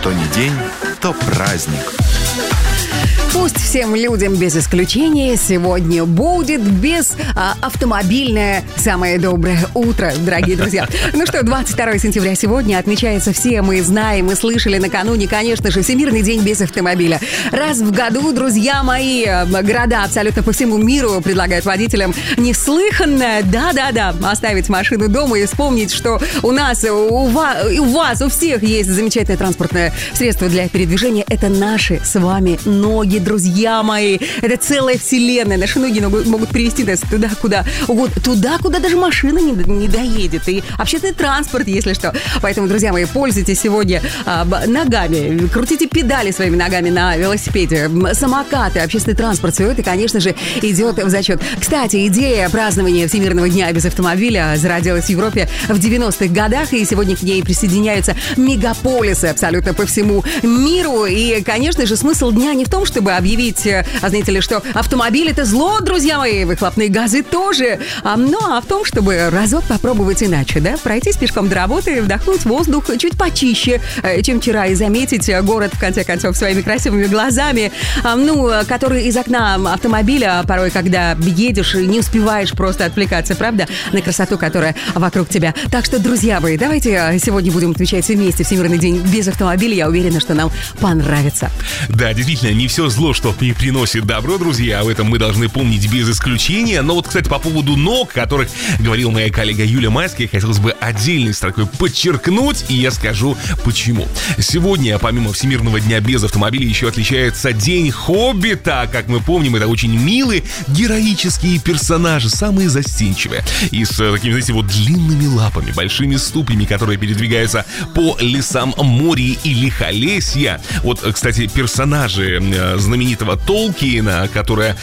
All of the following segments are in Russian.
что ни день, то праздник. Пусть всем людям без исключения сегодня будет автомобильное самое доброе утро, дорогие друзья. Ну что, 22 сентября сегодня отмечается, все мы знаем и слышали накануне, конечно же, Всемирный день без автомобиля. Раз в году, друзья мои, города абсолютно по всему миру предлагают водителям неслыханное, да-да-да, оставить машину дома и вспомнить, что у нас, у вас, у всех есть замечательное транспортное средство для передвижения. Это наши с вами ноги, друзья мои. Это целая вселенная. Наши ноги могут привести нас туда, куда угодно. Туда, куда даже машина не доедет. И общественный транспорт, если что. Поэтому, друзья мои, пользуйтесь сегодня ногами. Крутите педали своими ногами на велосипеде. Самокаты, общественный транспорт. Все это, конечно же, идет в зачет. Кстати, идея празднования Всемирного дня без автомобиля зародилась в Европе в 90-х годах. И сегодня к ней присоединяются мегаполисы абсолютно по всему миру. И, конечно же, смысл дня не в том, чтобы объявить, знаете ли, что автомобиль — это зло, друзья мои, выхлопные газы тоже, а в том, чтобы разок попробовать иначе, да, пройтись пешком до работы, вдохнуть воздух чуть почище, чем вчера, и заметить город, в конце концов, своими красивыми глазами, который из окна автомобиля порой, когда едешь, не успеваешь просто отвлекаться, правда, на красоту, которая вокруг тебя. Так что, друзья мои, давайте сегодня будем отмечать все вместе Всемирный день без автомобиля. Я уверена, что нам понравится. Да, действительно, не все зло, что приносит добро, друзья, об этом мы должны помнить без исключения. Но вот, кстати, по поводу ног, о которых говорила моя коллега Юля Майская, хотелось бы отдельной строкой подчеркнуть, и я скажу почему. Сегодня, помимо Всемирного дня без автомобиля, еще отличается День Хоббита. Как мы помним, это очень милые, героические персонажи, самые застенчивые. И с такими, знаете, вот длинными лапами, большими ступнями, которые передвигаются по лесам моря и лихолесья. Вот, кстати, персонажи знаменитого Толкиена, которая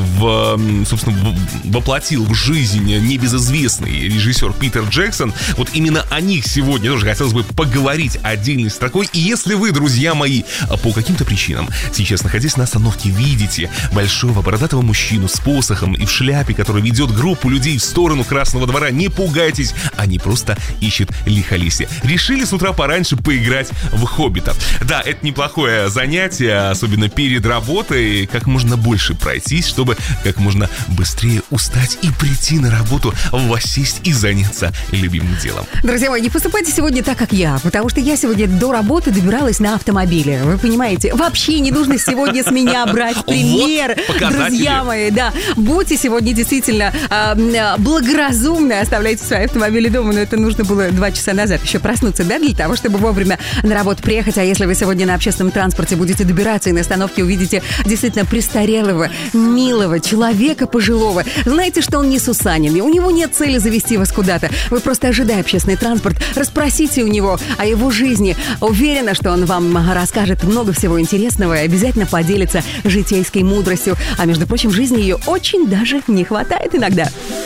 воплотил в жизнь небезызвестный режиссер Питер Джексон. Вот именно о них сегодня тоже хотелось бы поговорить отдельной строкой. И если вы, друзья мои, по каким-то причинам сейчас, находясь на остановке, видите большого бородатого мужчину с посохом и в шляпе, который ведет группу людей в сторону Красного двора, не пугайтесь, они просто ищут лихолесье. Решили с утра пораньше поиграть в Хоббита. Да, это неплохое занятие, особенно перед работой, как можно больше пройтись, чтобы как можно быстрее устать и прийти на работу, воссесть и заняться любимым делом. Друзья мои, не поступайте сегодня так, как я, потому что я сегодня до работы добиралась на автомобиле. Вы понимаете, вообще не нужно сегодня с меня брать пример. Друзья мои, да, будьте сегодня действительно благоразумны, оставляйте свои автомобили дома, но это нужно было 2 часа назад еще проснуться, да, для того, чтобы вовремя на работу приехать. А если вы сегодня на общественном транспорте будете добираться и на остановке увидите действительно престарелого, милого человека пожилого, знаете, что он не сусанин, и у него нет цели завести вас куда-то. Вы просто, ожидая общественный транспорт, расспросите у него о его жизни. Уверена, что он вам расскажет много всего интересного и обязательно поделится житейской мудростью. А между прочим, жизни ее очень даже не хватает иногда.